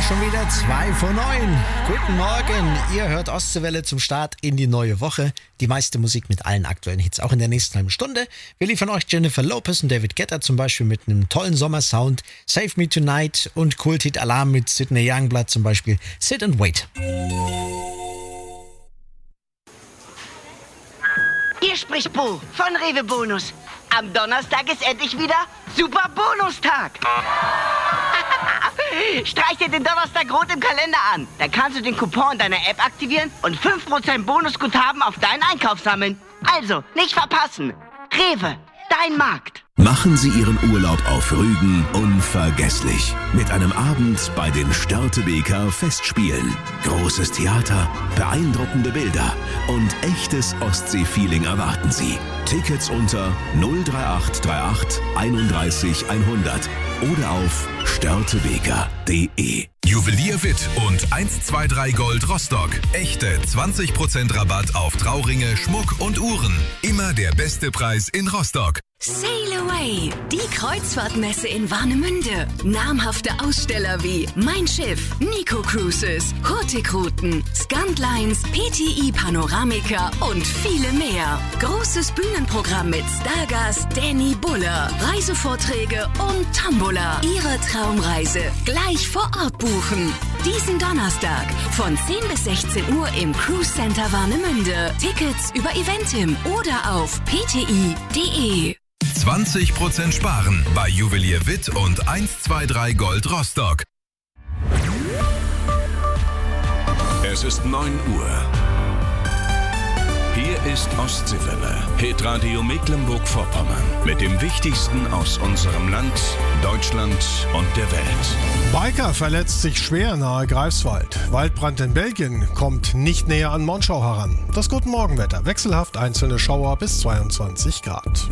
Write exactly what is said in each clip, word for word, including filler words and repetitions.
schon wieder zwei vor neun. Guten Morgen, ihr hört Ostseewelle zum Start in die neue Woche. Die meiste Musik mit allen aktuellen Hits, auch in der nächsten halben Stunde. Wir liefern euch Jennifer Lopez und David Guetta zum Beispiel mit einem tollen Sommersound, Save Me Tonight und Kulthit Alarm mit Sidney Youngblood zum Beispiel, Sit and Wait. Hier spricht Bo von Rewe Bonus. Am Donnerstag ist endlich wieder Super Bonustag. Streich dir den Donnerstag rot im Kalender an. Dann kannst du den Coupon in deiner App aktivieren und fünf Prozent Bonusguthaben auf deinen Einkauf sammeln. Also, nicht verpassen. Rewe, dein Markt. Machen Sie Ihren Urlaub auf Rügen unvergesslich. Mit einem Abend bei den Störtebeker Festspielen. Großes Theater, beeindruckende Bilder und echtes Ostsee-Feeling erwarten Sie. Tickets unter null drei acht drei acht einunddreißig hundert oder auf störtebeker punkt de. Juwelier Witt und eins zwei drei Gold Rostock. Echte zwanzig Prozent Rabatt auf Trauringe, Schmuck und Uhren. Immer der beste Preis in Rostock. Sail Away, die Kreuzfahrtmesse in Warnemünde. Namhafte Aussteller wie Mein Schiff, Nico Cruises, Hurtigruten, Scantlines, P T I Panoramica und viele mehr. Großes Bühnenprogramm mit Stargast Danny Buller, Reisevorträge und Tombola. Ihre Traumreise gleich vor Ort buchen. Diesen Donnerstag von zehn bis sechzehn Uhr im Cruise Center Warnemünde. Tickets über Eventim oder auf p t i punkt de. zwanzig Prozent sparen bei Juwelier Witt und eins zwei drei Gold Rostock. Es ist neun Uhr. Hier ist Ostseewelle, Hitradio Mecklenburg-Vorpommern. Mit dem Wichtigsten aus unserem Land, Deutschland und der Welt. Biker verletzt sich schwer nahe Greifswald. Waldbrand in Belgien kommt nicht näher an Monschau heran. Das Guten Morgenwetter. Wechselhaft einzelne Schauer bis zweiundzwanzig Grad.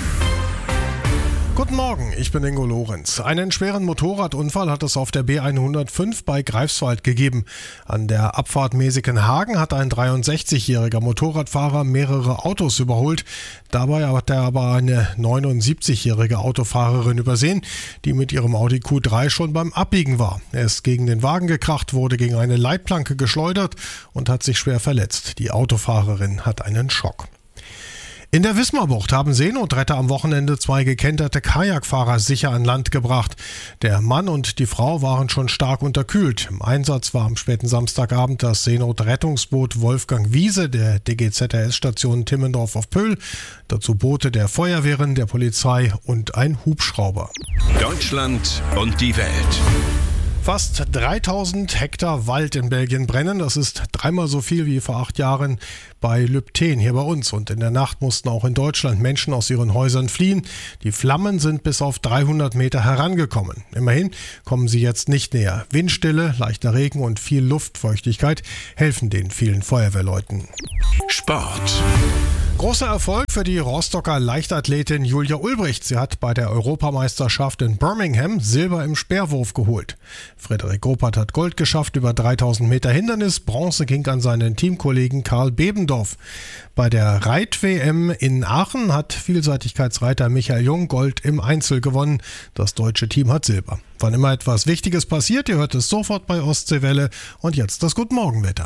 Guten Morgen, ich bin Ingo Lorenz. Einen schweren Motorradunfall hat es auf der B hundertfünf bei Greifswald gegeben. An der Abfahrt Mesikenhagen hat ein dreiundsechzigjähriger Motorradfahrer mehrere Autos überholt. Dabei hat er aber eine neunundsiebzigjährige Autofahrerin übersehen, die mit ihrem Audi Q drei schon beim Abbiegen war. Er ist gegen den Wagen gekracht, wurde gegen eine Leitplanke geschleudert und hat sich schwer verletzt. Die Autofahrerin hat einen Schock. In der Wismarbucht haben Seenotretter am Wochenende zwei gekenterte Kajakfahrer sicher an Land gebracht. Der Mann und die Frau waren schon stark unterkühlt. Im Einsatz war am späten Samstagabend das Seenotrettungsboot Wolfgang Wiese der D G Z R S-Station Timmendorf auf Pöhl. Dazu Boote der Feuerwehren, der Polizei und ein Hubschrauber. Deutschland und die Welt. Fast dreitausend Hektar Wald in Belgien brennen. Das ist dreimal so viel wie vor acht Jahren bei Lübten hier bei uns. Und in der Nacht mussten auch in Deutschland Menschen aus ihren Häusern fliehen. Die Flammen sind bis auf dreihundert Meter herangekommen. Immerhin kommen sie jetzt nicht näher. Windstille, leichter Regen und viel Luftfeuchtigkeit helfen den vielen Feuerwehrleuten. Sport. Großer Erfolg für die Rostocker Leichtathletin Julia Ulbricht. Sie hat bei der Europameisterschaft in Birmingham Silber im Speerwurf geholt. Frederik Ruppert hat Gold geschafft über dreitausend Meter Hindernis. Bronze ging an seinen Teamkollegen Karl Bebendorf. Bei der Reit-W M in Aachen hat Vielseitigkeitsreiter Michael Jung Gold im Einzel gewonnen. Das deutsche Team hat Silber. Wann immer etwas Wichtiges passiert, ihr hört es sofort bei Ostseewelle. Und jetzt das Guten Morgenwetter.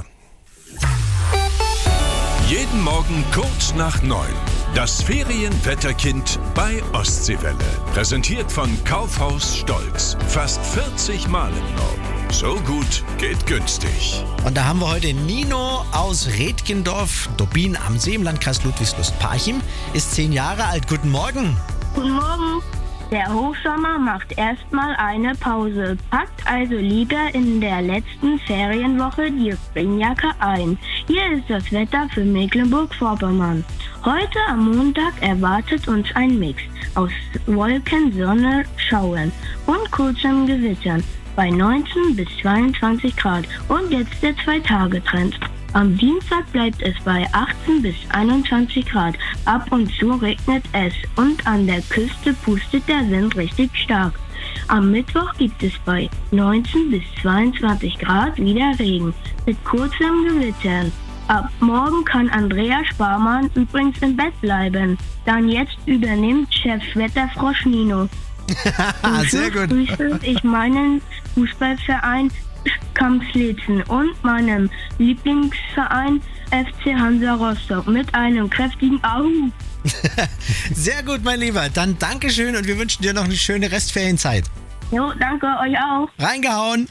Jeden Morgen kurz nach neun. Das Ferienwetterkind bei Ostseewelle. Präsentiert von Kaufhaus Stolz. Fast vierzig Mal im Norden. So gut geht günstig. Und da haben wir heute Nino aus Redgendorf, Dobbin am See im Landkreis Ludwigslust-Parchim. Ist zehn Jahre alt. Guten Morgen. Guten Morgen. Der Hochsommer macht erstmal eine Pause. Packt also lieber in der letzten Ferienwoche die Springjacke ein. Hier ist das Wetter für Mecklenburg-Vorpommern. Heute am Montag erwartet uns ein Mix aus Wolken, Sonne, Schauern und kurzem Gewittern bei neunzehn bis zweiundzwanzig Grad. Und jetzt der Zwei-Tage-Trend. Am Dienstag bleibt es bei achtzehn bis einundzwanzig Grad. Ab und zu regnet es und an der Küste pustet der Wind richtig stark. Am Mittwoch gibt es bei neunzehn bis zweiundzwanzig Grad wieder Regen mit kurzem Gewittern. Ab morgen kann Andrea Sparmann übrigens im Bett bleiben. Dann jetzt übernimmt Chefwetterfrosch Nino. Sehr gut. Grüße ich meinen Fußballverein Kampslezen und meinem Lieblingsverein F C Hansa Rostock mit einem kräftigen Au. Sehr gut, mein Lieber. Dann Dankeschön und wir wünschen dir noch eine schöne Restferienzeit. Jo, danke, euch auch. Reingehauen.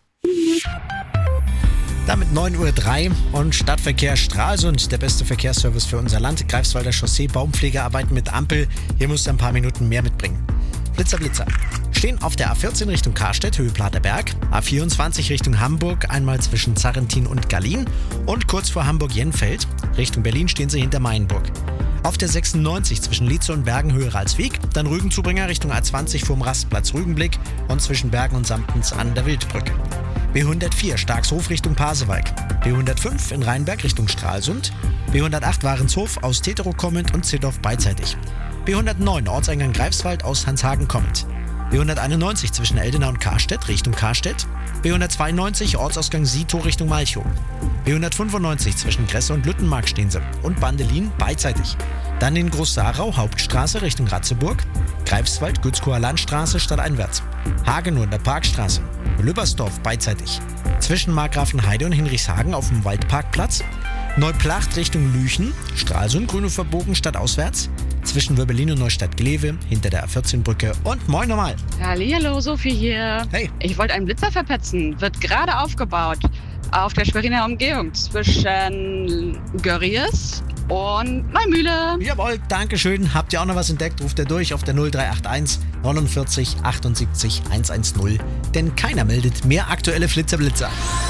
Damit neun Uhr drei und Stadtverkehr Stralsund, der beste Verkehrsservice für unser Land. Greifswalder Chaussee, Baumpflegearbeiten mit Ampel. Hier musst du ein paar Minuten mehr mitbringen. Blitzer, Blitzer. Stehen auf der A vierzehn Richtung Karstedt, Höhe Platerberg, A vierundzwanzig Richtung Hamburg, einmal zwischen Zarrentin und Gallien und kurz vor Hamburg-Jenfeld. Richtung Berlin stehen sie hinter Mainburg. Auf der sechsundneunzig zwischen Lietze und Bergen, Höhe Ralswiek, dann Rügenzubringer Richtung A zwanzig vorm Rastplatz Rügenblick und zwischen Bergen und Samtens an der Wildbrücke. B hundertvier Starkshof Richtung Pasewalk, B hundertfünf in Rheinberg Richtung Stralsund, B hundertacht Warenshof aus Tetero kommend und Zittdorf beidseitig, B hundertneun Ortseingang Greifswald aus Hanshagen kommend, B hunderteinundneunzig zwischen Eldena und Karstedt Richtung Karstedt, B hundertzweiundneunzig Ortsausgang Sito Richtung Malchow, B hundertfünfundneunzig zwischen Gresse und Lüttenmark stehen sie und Bandelin beidseitig. Dann in Groß-Sarau Hauptstraße Richtung Ratzeburg, Greifswald Gützkower Landstraße stadteinwärts, Hagenow in der Parkstraße, Lübbersdorf beidseitig, zwischen Markgrafenheide und Hinrichshagen auf dem Waldparkplatz, Neuplacht Richtung Lüchen, Stralsund Grünhofer Bogen stadtauswärts, zwischen Wörbelin und Neustadt-Glewe, hinter der A vierzehn Brücke und moin nochmal. Hallihallo, Sophie hier. Hey. Ich wollte einen Blitzer verpetzen. Wird gerade aufgebaut auf der Schweriner Umgehung zwischen Görries und Neumühle. Jawohl, Dankeschön. Habt ihr auch noch was entdeckt? Ruft ihr durch auf der null drei acht eins neunundvierzig achtundsiebzig hundertzehn. Denn keiner meldet mehr aktuelle Flitzer-Blitzer.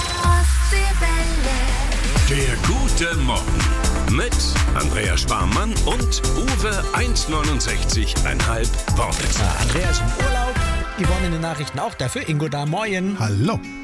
Der gute Morgen mit Andrea Sparmann und Uwe eins neunundsechzig Komma fünf Worte. Andrea ist im Urlaub. Yvonne in den Nachrichten auch. Dafür Ingo da. Moin. Hallo.